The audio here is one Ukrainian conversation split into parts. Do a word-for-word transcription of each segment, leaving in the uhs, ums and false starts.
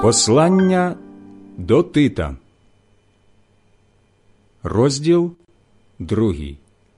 Послання до Тита, розділ другий.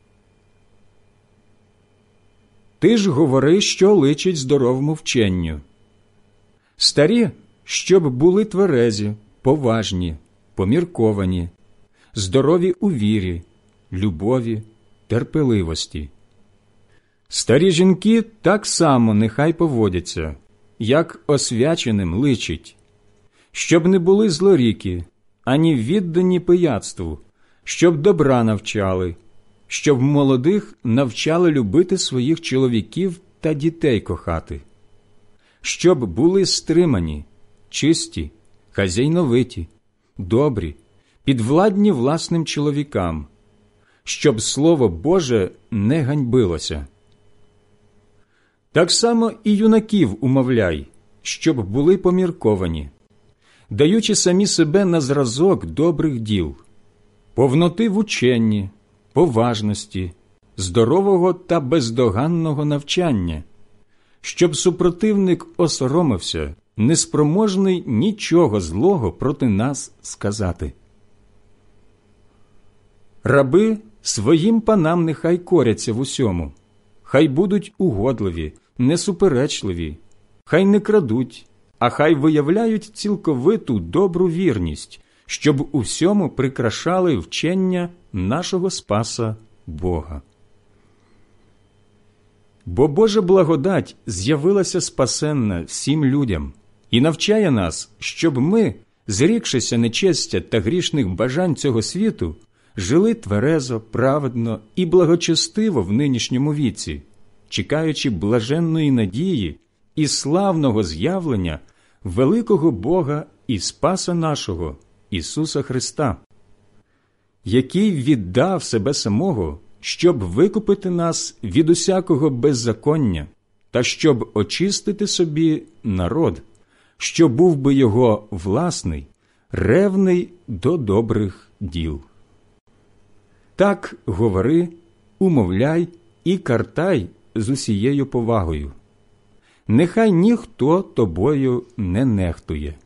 Ти ж говори, що личить здоровому вченню. Старі, щоб були тверезі, поважні, помірковані, здорові у вірі, любові, терпеливості. Старі жінки так само нехай поводяться, як освяченим личить, щоб не були злоріки, ані віддані пияцтву, щоб добра навчали, щоб молодих навчали любити своїх чоловіків та дітей кохати, щоб були стримані, чисті, хазяйновиті, добрі, підвладні власним чоловікам, щоб Слово Боже не ганьбилося. Так само і юнаків умовляй, щоб були помірковані, даючи самі себе на зразок добрих діл, повноти в ученні, поважності, здорового та бездоганного навчання, щоб супротивник осоромився, неспроможний нічого злого проти нас сказати. Раби своїм панам нехай коряться в усьому, хай будуть угодливі, несуперечливі, хай не крадуть, а хай виявляють цілковиту добру вірність, щоб у всьому прикрашали вчення нашого Спаса Бога. Бо Божа благодать з'явилася спасенна всім людям і навчає нас, щоб ми, зрікшися нечестя та грішних бажань цього світу, жили тверезо, праведно і благочестиво в нинішньому віці, чекаючи блаженної надії і славного з'явлення великого Бога і Спаса нашого, Ісуса Христа, який віддав себе самого, щоб викупити нас від усякого беззаконня та щоб очистити собі народ, що був би його власний, ревний до добрих діл. Так говори, умовляй і картай з усією повагою. Нехай ніхто тобою не нехтує.